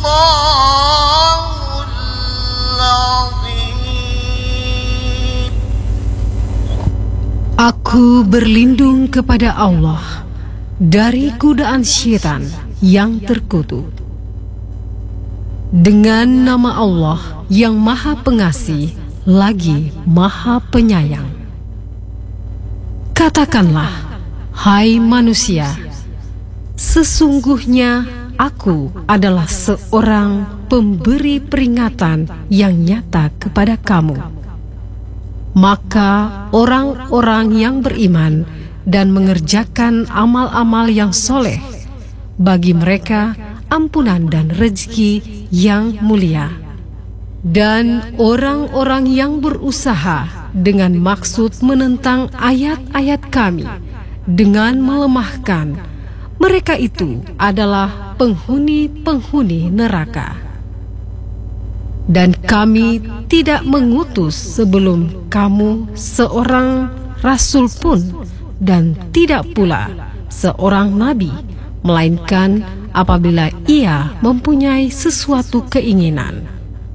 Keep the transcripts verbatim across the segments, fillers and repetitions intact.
Aku berlindung kepada Allah dari godaan syaitan yang terkutuk. Dengan nama Allah yang Maha Pengasih lagi Maha Penyayang. Katakanlah, hai manusia, sesungguhnya aku adalah seorang pemberi peringatan yang nyata kepada kamu. Maka orang-orang yang beriman dan mengerjakan amal-amal yang soleh, bagi mereka ampunan dan rezeki yang mulia. Dan orang-orang yang berusaha dengan maksud menentang ayat-ayat kami dengan melemahkan, mereka itu adalah penghuni-penghuni neraka. Dan kami tidak mengutus sebelum kamu seorang rasul pun, dan tidak pula seorang nabi, melainkan apabila ia mempunyai sesuatu keinginan.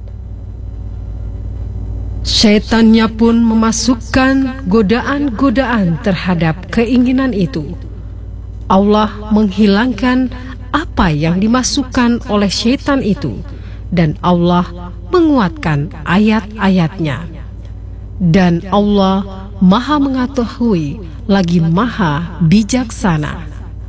Syaitannya pun memasukkan godaan-godaan terhadap keinginan itu. Allah menghilangkan apa yang dimasukkan oleh syaitan itu, dan Allah menguatkan ayat-ayatnya. Dan Allah Maha mengetahui lagi Maha bijaksana,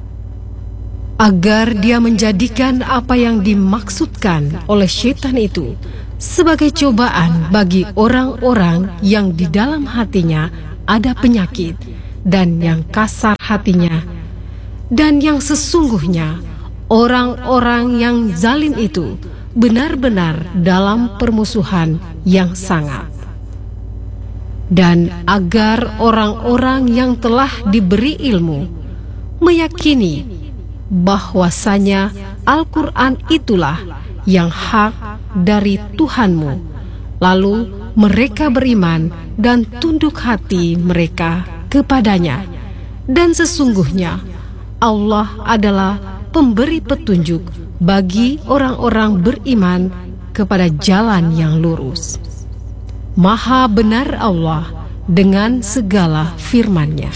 agar dia menjadikan apa yang dimaksudkan oleh syaitan itu sebagai cobaan bagi orang-orang yang di dalam hatinya ada penyakit dan yang kasar hatinya, dan yang sesungguhnya orang-orang yang zalim itu benar-benar dalam permusuhan yang sangat. Dan agar orang-orang yang telah diberi ilmu meyakini bahwasanya Al-Quran itulah yang hak dari Tuhanmu, lalu mereka beriman dan tunduk hati mereka kepadanya. Dan sesungguhnya Allah adalah pemberi petunjuk bagi orang-orang beriman kepada jalan yang lurus. Maha benar Allah dengan segala firman-Nya.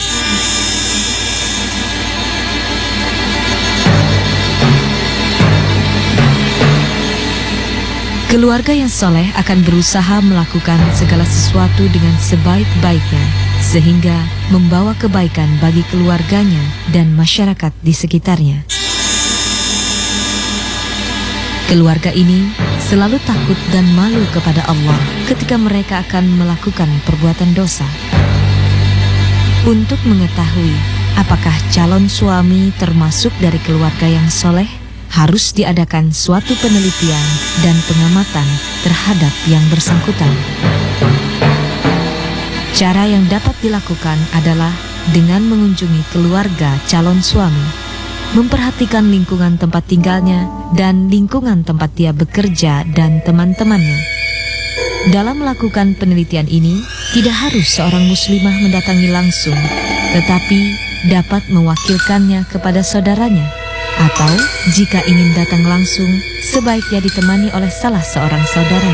Keluarga yang soleh akan berusaha melakukan segala sesuatu dengan sebaik-baiknya, sehingga membawa kebaikan bagi keluarganya dan masyarakat di sekitarnya. Keluarga ini selalu takut dan malu kepada Allah ketika mereka akan melakukan perbuatan dosa. Untuk mengetahui apakah calon suami termasuk dari keluarga yang soleh, harus diadakan suatu penelitian dan pengamatan terhadap yang bersangkutan. Cara yang dapat dilakukan adalah dengan mengunjungi keluarga calon suami, memperhatikan lingkungan tempat tinggalnya dan lingkungan tempat dia bekerja dan teman-temannya. Dalam melakukan penelitian ini, tidak harus seorang muslimah mendatangi langsung, tetapi dapat mewakilkannya kepada saudaranya, atau jika ingin datang langsung, sebaiknya ditemani oleh salah seorang saudara.